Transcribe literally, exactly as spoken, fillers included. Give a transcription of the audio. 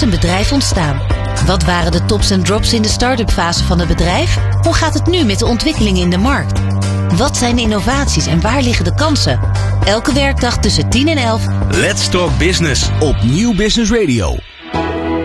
een bedrijf ontstaan? Wat waren de tops en drops in de start-up fase van het bedrijf? Hoe gaat het nu met de ontwikkelingen in de markt? Wat zijn de innovaties en waar liggen de kansen? Elke werkdag tussen tien en elf. Let's Talk Business op Nieuw Business Radio.